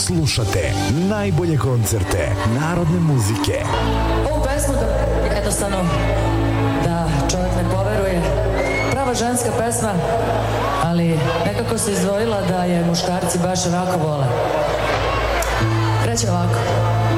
Slušate najbolje koncerte narodne muzike. Ovu pesmu da jednostavno da čovjek ne poveruje. Prava ženska pesma, ali nekako se izdvojila da je muškarci baš ovako vole. Kreće ovako.